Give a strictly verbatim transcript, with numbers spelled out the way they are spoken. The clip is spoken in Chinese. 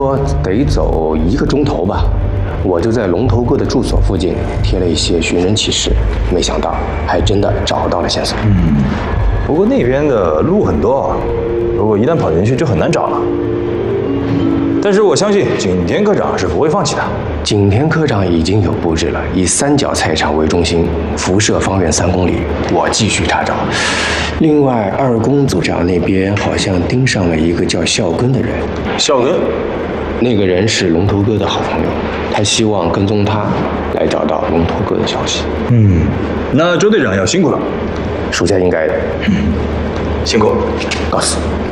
说得走一个钟头吧。我就在龙头哥的住所附近贴了一些寻人启事，没想到还真的找到了线索。 嗯，不过那边的路很多，如果一旦跑进去就很难找了。但是我相信景田科长是不会放弃的。 景田科长已经有布置了，以三角菜场为中心，辐射方圆三公里。我继续查找。另外，二宫组长那边好像盯上了一个叫孝根的人。 孝根， 那个人是龙头哥的好朋友，他希望跟踪他，来找到龙头哥的消息。 嗯，那周队长要辛苦了。 属下应该的。 嗯，辛苦， 告辞。